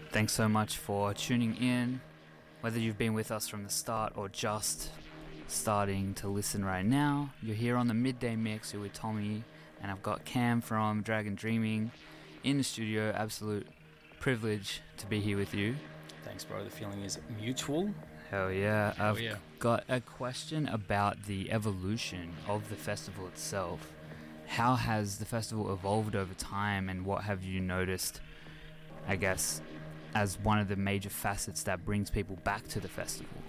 Thanks so much for tuning in. Whether you've been with us from the start or just starting to listen right now, you're here on the Midday Mix. You're with Tommy, and I've got Cam from Dragon Dreaming in the studio. Absolute privilege to be here with you. Thanks, bro. The feeling is mutual. Hell yeah. I've got a question about the evolution of the festival itself. How has the festival evolved over time, and what have you noticed, I guess, as one of the major facets that brings people back to the festival?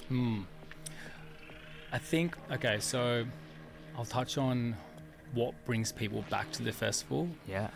I think, okay, so I'll touch on what brings people back to the festival. Yeah.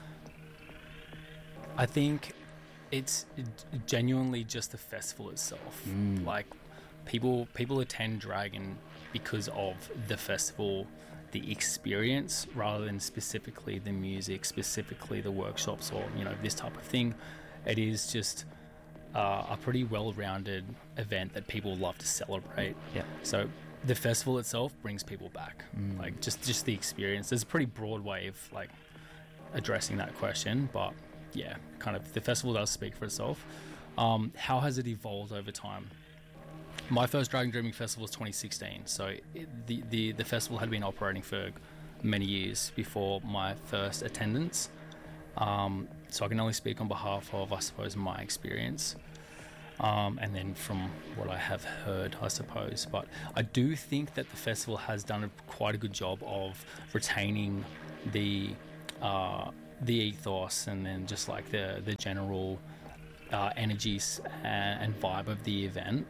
I think it's genuinely just the festival itself. Like, people attend Dragon because of the festival, the experience, rather than specifically the music, specifically the workshops, or, you know, this type of thing. It is just a pretty well-rounded event that people love to celebrate. Yeah. So the festival itself brings people back. Like, just the experience. There's a pretty broad way of, like, addressing that question, but yeah, kind of the festival does speak for itself. How has it evolved over time? My first Dragon Dreaming festival was 2016, so the festival had been operating for many years before my first attendance. So I can only speak on behalf of, I suppose, my experience, and then from what I have heard, I suppose. But I do think that the festival has done quite a good job of retaining the ethos, and then just like the general energies and vibe of the event.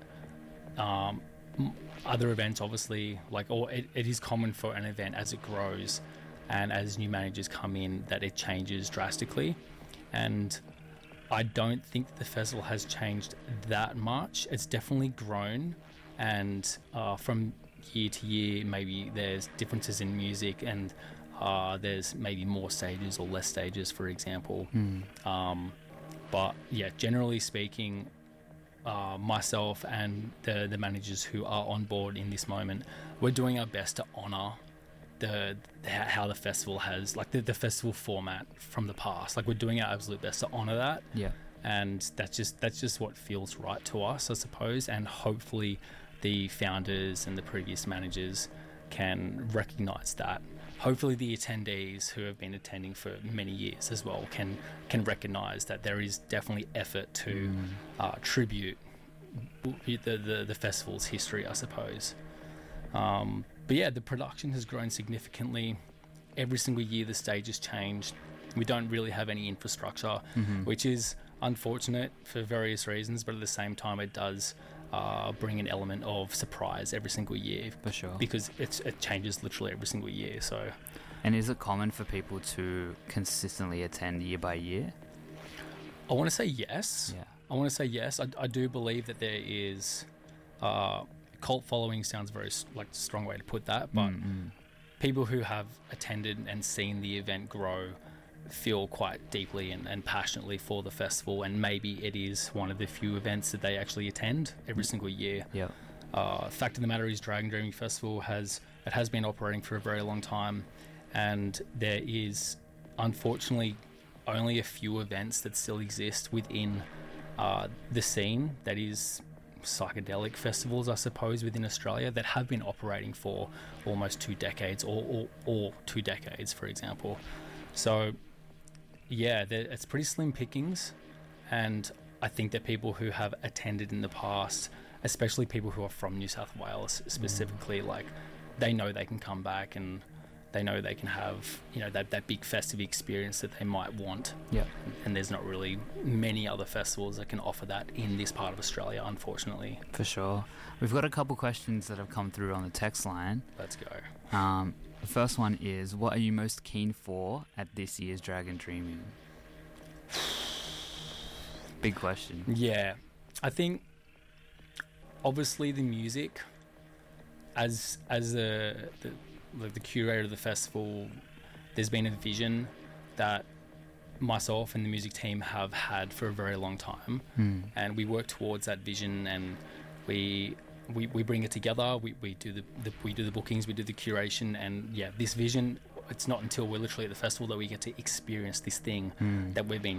Other events, obviously, like, or it is common for an event as it grows and as new managers come in that it changes drastically. And I don't think that the festival has changed that much. It's definitely grown, and from year to year, maybe there's differences in music, and there's maybe more stages or less stages, for example. But yeah, generally speaking, myself and the managers who are on board in this moment, we're doing our best to honour how the festival has, like, the festival format from the past. Like, we're doing our absolute best to honour that. Yeah. And that's just what feels right to us, I suppose. And hopefully the founders and the previous managers can recognise that. Hopefully the attendees who have been attending for many years as well can recognise that there is definitely effort to tribute the festival's history, I suppose. But yeah, the production has grown significantly. Every single year the stage has changed. We don't really have any infrastructure, which is unfortunate for various reasons, but at the same time it does bring an element of surprise every single year. For sure. Because it changes literally every single year. So, and is it common for people to consistently attend year by year? I want to say yes. Yeah. I want to say yes. I do believe that there is... cult following sounds very, like, strong way to put that, but people who have attended and seen the event grow feel quite deeply and passionately for the festival, and maybe it is one of the few events that they actually attend every single year. Yeah. Fact of the matter is, Dragon Dreaming Festival has been operating for a very long time, and there is unfortunately only a few events that still exist within the scene that is psychedelic festivals, I suppose, within Australia, that have been operating for almost 2 decades or 2 decades, for example. So yeah, it's pretty slim pickings, and I think that people who have attended in the past, especially people who are from New South Wales specifically, like, they know they can come back, and they know they can have, you know, that big festive experience that they might want. Yeah. And there's not really many other festivals that can offer that in this part of Australia, unfortunately. For sure. We've got a couple questions that have come through on the text line. Let's go. The first one is, what are you most keen for at this year's Dragon Dreaming? Big question. Yeah. I think, obviously, the music, as the curator of the festival, there's been a vision that myself and the music team have had for a very long time, and we work towards that vision, and we bring it together. We do the bookings, we do the curation, and yeah, this vision. It's not until we're literally at the festival that we get to experience this thing that we've been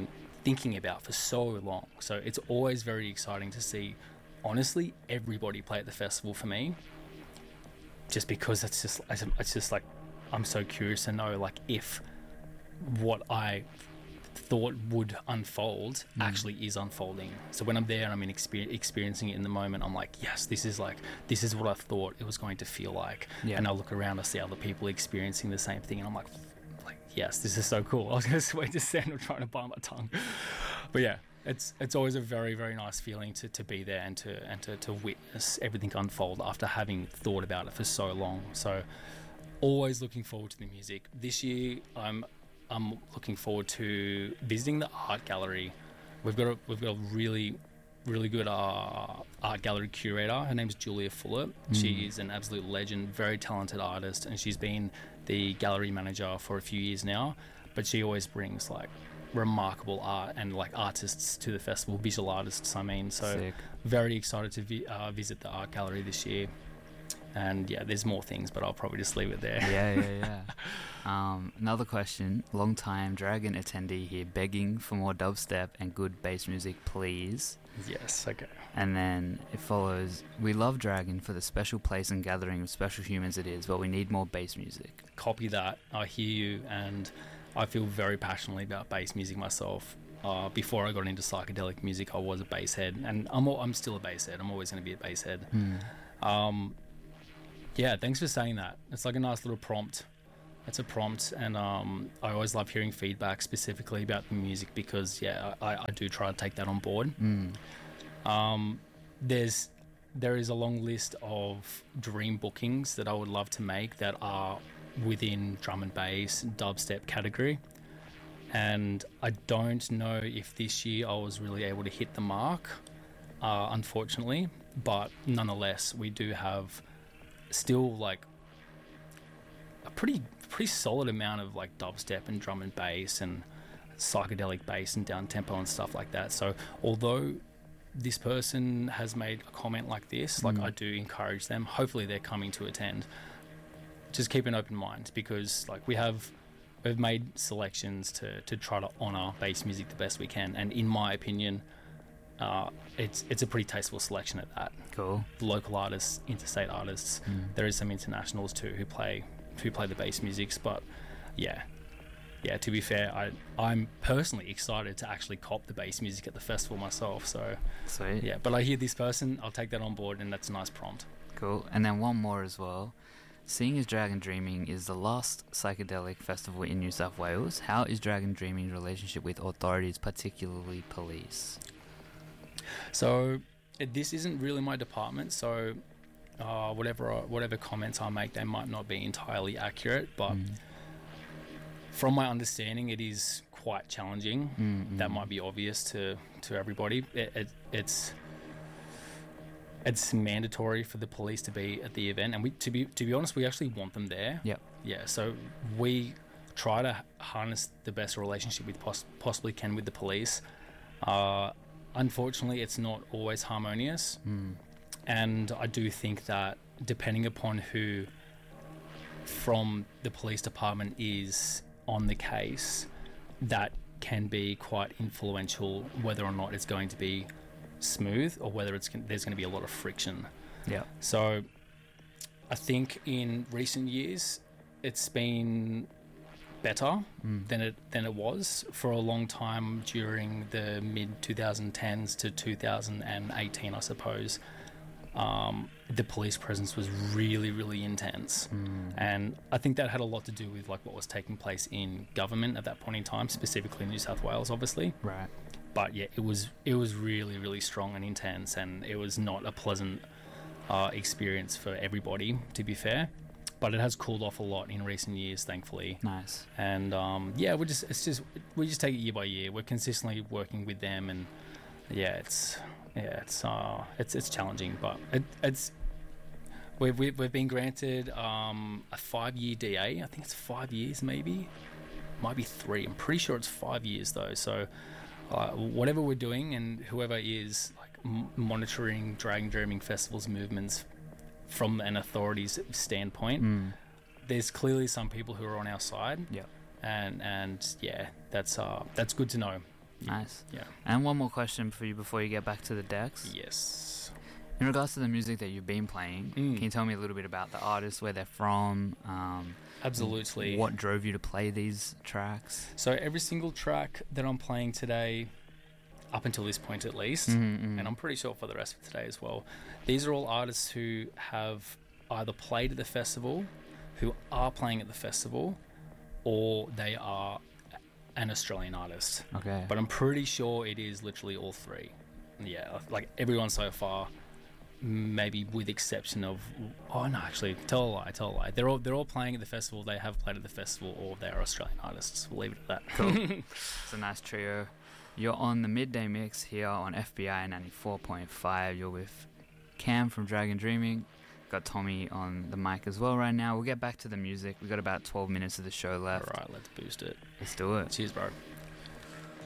thinking about for so long. So it's always very exciting to see, honestly, everybody play at the festival for me. Just because it's just like, I'm so curious to know, like, if what I thought would unfold actually is unfolding. So when I'm there and I'm experiencing it in the moment, I'm like, yes, this is what I thought it was going to feel like. Yeah. And I look around, I see other people experiencing the same thing, and I'm like, yes, this is so cool. I was going to wait to stand and trying to bite my tongue. But yeah, it's always a very, very nice feeling to be there and to witness everything unfold after having thought about it for so long. So always looking forward to the music. This year, I'm looking forward to visiting the art gallery. We've got a really, really good art gallery curator. Her name's Julia Fuller. She is an absolute legend, very talented artist, and she's been the gallery manager for a few years now. But she always brings like remarkable art and like artists to the festival, visual artists, I mean. So Sick. very excited to visit the art gallery this year. And yeah, there's more things, but I'll probably just leave it there. Yeah. Another question. Long-time Dragon attendee here, begging for more dubstep and good bass music, please. Yes, okay. And then it follows, we love Dragon for the special place and gathering of special humans it is, but we need more bass music. Copy that. I hear you, and I feel very passionately about bass music myself. Before I got into psychedelic music, I was a bass head, and I'm still a bass head. I'm always going to be a bass head. Yeah, thanks for saying that. It's like a nice little prompt. It's a prompt, and I always love hearing feedback specifically about the music because, yeah, I do try to take that on board. There is a long list of dream bookings that I would love to make that are within drum and bass, dubstep category. And I don't know if this year I was really able to hit the mark, unfortunately. But nonetheless, we do have still like a pretty solid amount of like dubstep and drum and bass and psychedelic bass and down tempo and stuff like that. So although this person has made a comment like this, like I do encourage them, hopefully they're coming to attend, just keep an open mind, because like we've made selections to try to honor bass music the best we can, and in my opinion it's a pretty tasteful selection at that. Cool. Local artists, interstate artists, there is some internationals too who play the bass musics, but yeah, to be fair, I'm personally excited to actually cop the bass music at the festival myself. So Sweet. yeah, but I hear this person, I'll take that on board, and that's a nice prompt. Cool. And then one more as well. Seeing as Dragon Dreaming is the last psychedelic festival in New South Wales, how is Dragon Dreaming's relationship with authorities, particularly police? So this isn't really my department, so whatever comments I make, they might not be entirely accurate, but from my understanding, it is quite challenging. That might be obvious to everybody. It's mandatory for the police to be at the event, and to be honest, we actually want them there. Yep. Yeah. So we try to harness the best relationship we possibly can with the police. Unfortunately, it's not always harmonious, and I do think that depending upon who from the police department is on the case, that can be quite influential whether or not it's going to be smooth or whether there's going to be a lot of friction. Yeah. So I think in recent years it's been better than it was for a long time during the mid 2010s to 2018, I suppose. The police presence was really, really intense, and I think that had a lot to do with like what was taking place in government at that point in time, specifically in New South Wales, obviously. Right. But yeah, it was really, really strong and intense, and it was not a pleasant experience for everybody, to be fair. But it has cooled off a lot in recent years, thankfully. Nice. And yeah, we just take it year by year. We're consistently working with them, and yeah, it's challenging, but we've been granted a 5-year DA. I think it's 5 years, maybe, might be 3. I'm pretty sure it's 5 years though. So whatever we're doing, and whoever is like monitoring Dragon Dreaming Festival's movements from an authority's standpoint, there's clearly some people who are on our side. Yeah. And yeah, that's good to know. Nice. Yeah. And one more question for you before you get back to the decks. Yes. In regards to the music that you've been playing, can you tell me a little bit about the artists, where they're from? Absolutely. What drove you to play these tracks? So every single track that I'm playing today, up until this point at least, Mm-hmm. and I'm pretty sure for the rest of today as well, these are all artists who have either played at the festival, who are playing at the festival, or they are an Australian artist. Okay. But I'm pretty sure it is literally all three. Yeah, like everyone so far, maybe with exception of... Oh, no, actually, tell a lie. They're all playing at the festival, they have played at the festival, or they are Australian artists. We'll leave it at that. Cool. It's a nice trio. You're on the Midday Mix here on FBI 94.5. You're with Cam from Dragon Dreaming. Got Tommy on the mic as well right now. We'll get back to the music. We've got about 12 minutes of the show left. All right, let's boost it. Let's do it. Cheers, bro.